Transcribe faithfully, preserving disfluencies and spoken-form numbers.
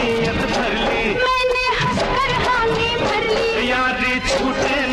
नीयत भर ली, मैंने हंसकर हामी भर ली, यारी छूटे